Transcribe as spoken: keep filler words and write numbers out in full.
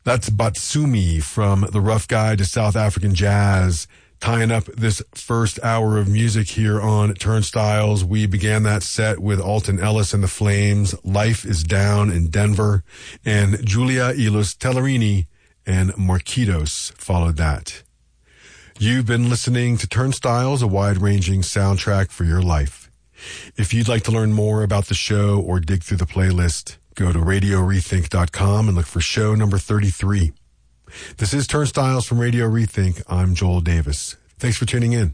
That's Batsumi from The Rough Guide to South African Jazz, tying up this first hour of music here on Turnstiles. We began that set with Alton Ellis and the Flames, Life is Down in Denver, and Giulia y los Tellerini and Marquitos followed that. You've been listening to Turnstiles, a wide-ranging soundtrack for your life. If you'd like to learn more about the show or dig through the playlist, go to radio rethink dot com and look for show number thirty-three. This is Turnstiles from Radio Rethink. I'm Joel Davis. Thanks for tuning in.